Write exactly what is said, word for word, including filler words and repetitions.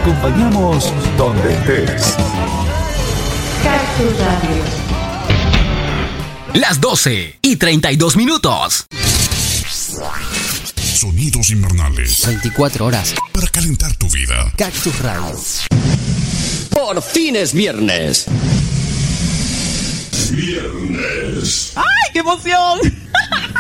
acompañamos donde estés. Cactus Radio. Las doce y treinta y dos minutos. Sonidos invernales. veinticuatro horas. Para calentar tu vida. Cactus Radio. Por fin es viernes. Viernes. ¡Ay, qué emoción!